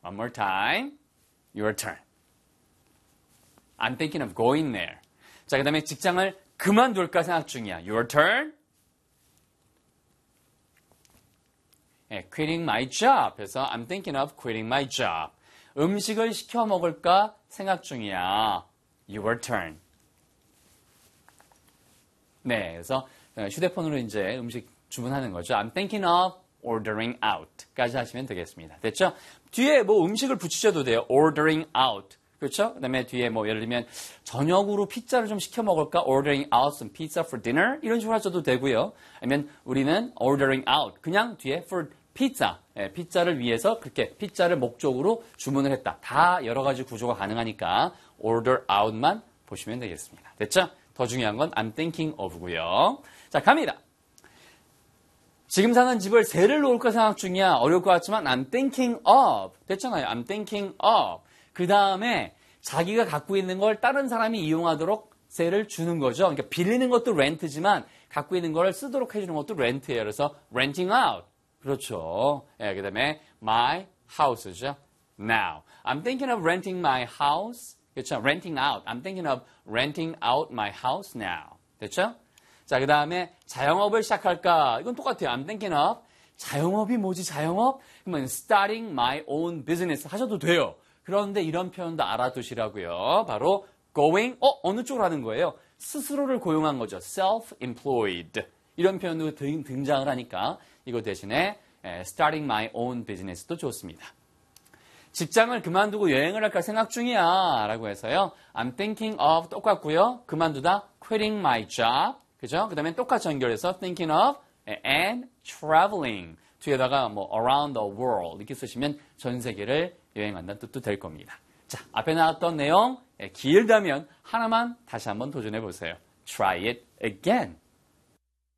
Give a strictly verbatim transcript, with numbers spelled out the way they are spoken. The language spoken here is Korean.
One more time. Your turn. I'm thinking of going there. 자, 그 다음에 직장을 그만둘까 생각 중이야. Your turn. 예, quitting my job. 그래서 I'm thinking of quitting my job. 음식을 시켜 먹을까 생각 중이야. Your turn. 네, 그래서 휴대폰으로 이제 음식 주문하는 거죠. I'm thinking of ordering out.까지 하시면 되겠습니다. 됐죠? 뒤에 뭐 음식을 붙이셔도 돼요. ordering out. 그렇죠? 그 다음에 뒤에 뭐 예를 들면 저녁으로 피자를 좀 시켜 먹을까? ordering out some pizza for dinner? 이런 식으로 하셔도 되고요. 아니면 우리는 ordering out. 그냥 뒤에 for pizza. 예, 피자를 위해서 그렇게 피자를 목적으로 주문을 했다. 다 여러 가지 구조가 가능하니까 order out만 보시면 되겠습니다. 됐죠? 더 중요한 건 I'm thinking of고요. 자, 갑니다. 지금 사는 집을 새를 놓을까 생각 중이야. 어려울 것 같지만 I'm thinking of. 됐잖아요. I'm thinking of. 그 다음에 자기가 갖고 있는 걸 다른 사람이 이용하도록 새를 주는 거죠. 그러니까 빌리는 것도 렌트지만 갖고 있는 걸 쓰도록 해주는 것도 렌트예요. 그래서 renting out. 그렇죠. 예, 그 다음에 my house죠. Now. I'm thinking of renting my house. 그렇죠. renting out. I'm thinking of renting out my house now. 됐죠? 자, 그 다음에 자영업을 시작할까? 이건 똑같아요. I'm thinking of 자영업이 뭐지? 자영업? 그러면 starting my own business 하셔도 돼요. 그런데 이런 표현도 알아두시라고요. 바로 going, 어? 어느 쪽으로 하는 거예요? 스스로를 고용한 거죠. self-employed. 이런 표현도 등, 등장을 하니까 이거 대신에 starting my own business도 좋습니다. 직장을 그만두고 여행을 할까 생각 중이야 라고 해서요. I'm thinking of 똑같고요. 그만두다 quitting my job. 그죠? 그 다음에 똑같이 연결해서 thinking of and traveling. 뒤에다가 뭐 around the world 이렇게 쓰시면 전 세계를 여행한다는 뜻도 될 겁니다. 자, 앞에 나왔던 내용 길다면 하나만 다시 한번 도전해 보세요. Try it again.